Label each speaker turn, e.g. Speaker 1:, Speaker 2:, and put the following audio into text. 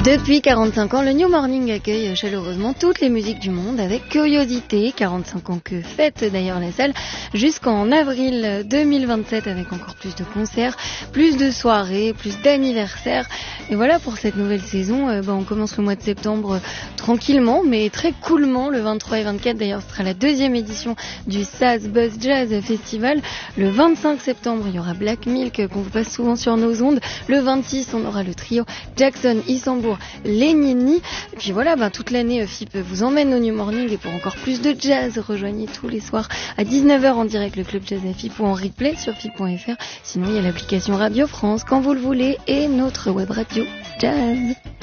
Speaker 1: Depuis 45 ans, le New Morning accueille chaleureusement toutes les musiques du monde avec curiosité. 45 ans que fête d'ailleurs la salle jusqu'en avril 2027 avec encore plus de concerts, plus de soirées, plus d'anniversaires. Et voilà pour cette nouvelle saison, on commence le mois de septembre tranquillement mais très coolement. Le 23 et 24 d'ailleurs ce sera la deuxième édition du Saz Buzz Jazz Festival. Le 25 septembre il y aura Black Milk qu'on vous passe souvent sur nos ondes. Le 26 on aura le trio Jackson, Isambour, les Nini. Et puis voilà, toute l'année FIP vous emmène au New Morning et pour encore plus de jazz, rejoignez tous les soirs à 19h en direct le Club Jazz à FIP ou en replay sur FIP.fr. Sinon il y a l'application Radio France quand vous le voulez et notre web radio Jazz.